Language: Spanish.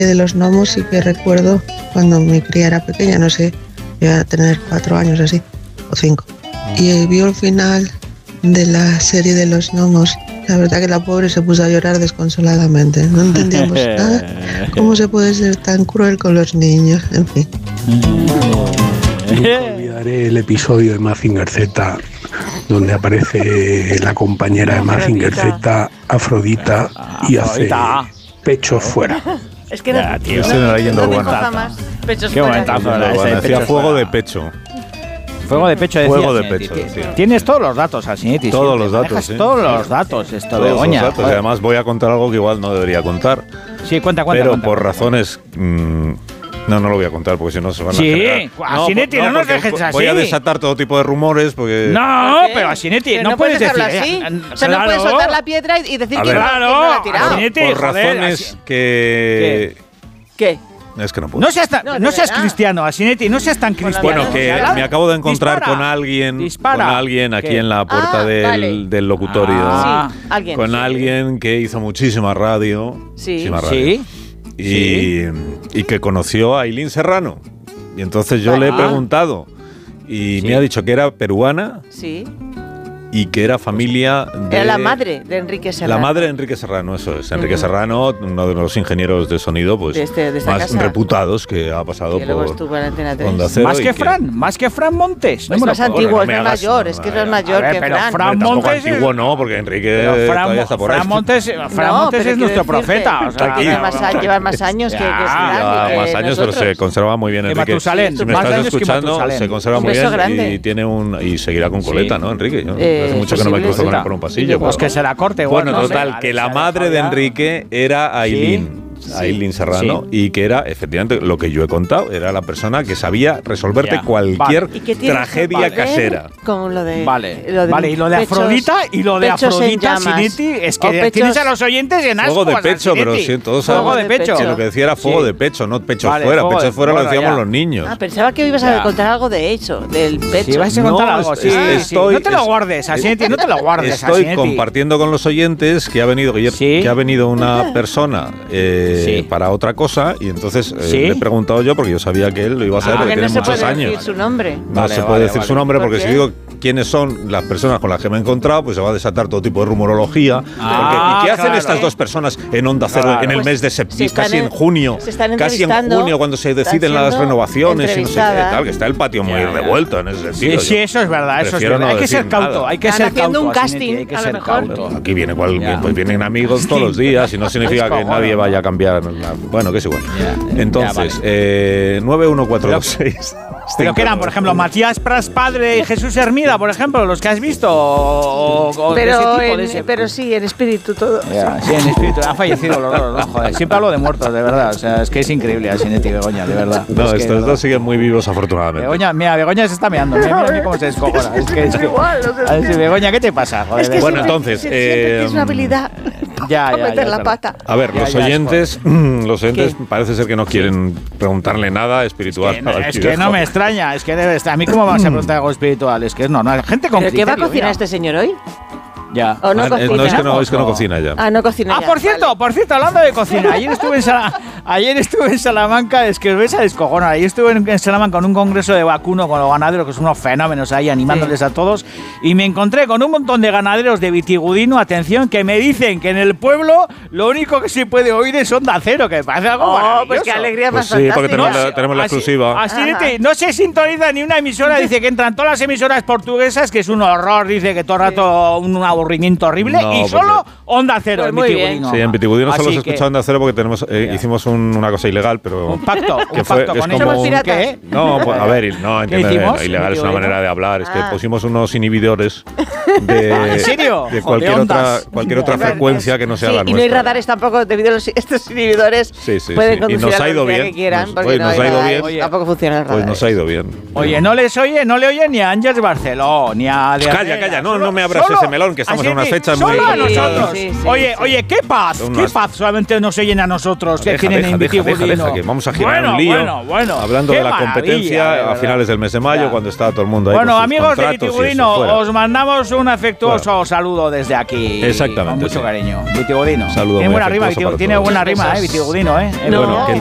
de los gnomos sí que recuerdo cuando mi cría era pequeña, no sé, iba a tener 4 años así, o 5. Y vio el final de la serie de los gnomos. La verdad que la pobre se puso a llorar desconsoladamente. No entendíamos nada. ¿Cómo se puede ser tan cruel con los niños? En fin. Nunca olvidaré el episodio de Mazinger Z donde aparece la compañera de Mazinger Z, Afrodita, y hace pechos fuera. Es que no, tío, estoy en la leyenda urbana. Qué momentazo era ese. Decía fuego de pecho. Fuego de pecho, decía. Fuego de pecho, decía. Tienes todos los datos, Asinetti. Todos los datos, sí. Todos los datos, esto, todos Begoña. Los datos. Y además voy a contar algo que igual no debería contar. Sí, cuenta. Pero por razones... no lo voy a contar porque si no se van a generar. Sí, Asinetti, no nos dejes así. Voy a desatar todo tipo de rumores porque... No, pero Asinetti, no puedes decir así. O sea, no puedes soltar la piedra y decir que no la ha tirado. Por razones que... ¿Qué? Es que no puedo. No seas cristiano, Asinetti, no seas tan cristiano. Bueno, que me acabo de encontrar con alguien aquí en la puerta del locutorio. Con alguien que hizo muchísima radio. Sí. Y que conoció a Ailín Serrano. Y entonces yo le he preguntado y me ha dicho que era peruana. Sí. Y que era familia de... Era la madre de Enrique Serrano. La madre de Enrique Serrano, eso es. Enrique Serrano, uno de los ingenieros de sonido pues de más casa. Reputados que ha pasado que por Onda Cero. Más que Fran Montes. No, es más antiguo, es más mayor. Es que es más mayor que Fran. Fran Montes antiguo no, porque Enrique todavía está por ahí. Fran Montes es nuestro profeta. Lleva más años que Fran. Más años, pero se conserva muy bien Enrique. Si me estás escuchando, se conserva muy bien y tiene y seguirá con coleta, ¿no, Enrique? Hace mucho que no me cruzo con él por un pasillo. Pues que se la corte. Bueno, total, que la madre de Enrique era Ailín. Ailín Serrano, y que era, efectivamente, lo que yo he contado, era la persona que sabía resolverte cualquier tragedia casera. Con lo de... Vale, y lo de Afrodita, Asinetti, es que tienes a los oyentes en ascuas. Fuego de pecho, pero sí, todos sabemos que lo que decía era fuego de pecho, no pecho fuera. Pecho fuera lo decíamos los niños. Pensaba que ibas a contar algo de hecho, del pecho. Si ibas a contar algo, no te lo guardes, Asinetti, no te lo guardes. Estoy compartiendo con los oyentes que ha venido una persona para otra cosa, y entonces le he preguntado yo, porque yo sabía que él lo iba a saber, porque tiene muchos años. No se puede decir su nombre. No se puede decir su nombre, porque si digo quiénes son las personas con las que me he encontrado, pues se va a desatar todo tipo de rumorología. ¿Y qué hacen estas dos personas en Onda Cero en el mes de septiembre, casi en junio? Casi en junio, cuando se deciden las renovaciones y no sé qué tal, que está el patio muy revuelto en ese sentido. Sí, eso es verdad. Hay que ser cauto. Están haciendo un casting, a lo mejor. Aquí vienen amigos todos los días y no significa que nadie vaya a cambiar. Bueno, que es igual. Entonces, 91426. Pero que eran, por ejemplo, Matías Pras padre y Jesús Hermida, por ejemplo, los que has visto. Pero sí, en espíritu todo. Sí, en espíritu. Han fallecido los dos, ¿no? Joder, siempre hablo de muertos, de verdad. O sea, es que es increire, Asinetti y Begoña, de verdad. No, estos dos siguen muy vivos, afortunadamente. Begoña se está meando. Mira cómo se descojona. Es que Begoña, ¿qué te pasa? Joder, bueno, entonces. Tienes una habilidad. Para meter la pata. A ver, los oyentes parece ser que no quieren preguntarle nada espiritual. Es que no me extraña, es que a mí cómo me vas a preguntar algo espiritual, es que no, gente con criterio. ¿Pero qué va a cocinar este señor hoy? Ya. ¿O no cocina? No, es que no cocina ya. No cocina ya. Por cierto, hablando de cocina, ayer estuve en Salamanca, es que os ves a descojonar. Ayer estuve en Salamanca con un congreso de vacuno con los ganaderos, que son unos fenómenos ahí animándoles a todos, y me encontré con un montón de ganaderos de Vitigudino, atención, que me dicen que en el pueblo lo único que se puede oír es Onda Cero, que me parece algo maravilloso. Pues qué alegría más fantástica. Sí, porque tenemos la exclusiva. Asinetti, no se sintoniza ni una emisora, dice que entran todas las emisoras portuguesas, que es un horror, dice que todo el rato un aburrimiento horrible. Y solo Onda Cero en Vitigudino. Sí, en Vitigudino solo se escucha Onda Cero porque hicimos una cosa ilegal, pero... Un pacto con ellos. ¿Qué? No, pues, a ver, no, ilegal es una manera de hablar. Es que pusimos unos inhibidores ¿En serio? De cualquier otra frecuencia que no sea la nuestra. Y no hay radares tampoco, debido a estos inhibidores. Pueden conducir y nos ha ido bien. Que quieran, nos ha ido bien. Tampoco funciona el radar. Pues nos ha ido bien. Oye, no le oye ni a Ángels Barceló, ni a... Calla, no me abras ese melón, que estamos en unas fechas muy... Solo a nosotros. Oye, qué paz solamente nos oyen a nosotros, que tienen en Vitigudino. Que vamos a girar un lío. Bueno, hablando de la competencia a finales del mes de mayo, cuando estaba todo el mundo ahí. Bueno, amigos de Vitigudino, os mandamos un afectuoso saludo desde aquí. Exactamente. Con mucho cariño. Vitigodino. Saludo. Tiene buena rima, Vitigodino, ¿eh? Bueno, que